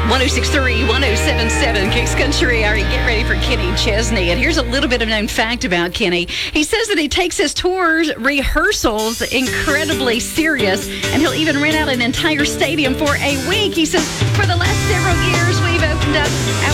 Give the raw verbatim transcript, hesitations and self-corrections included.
one oh six point three, one oh seven point seven, Kicks Country. All right, get ready for Kenny Chesney. And here's a little bit of known fact about Kenny. He says that he takes his tours rehearsals incredibly serious, and he'll even rent out an entire stadium for a week. He says, for the last several years, we've opened up